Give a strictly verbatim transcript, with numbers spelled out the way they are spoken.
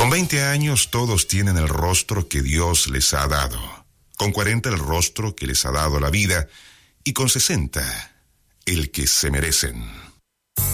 Con veinte años todos tienen el rostro que Dios les ha dado. Con cuarenta el rostro que les ha dado la vida. Y con sesenta el que se merecen.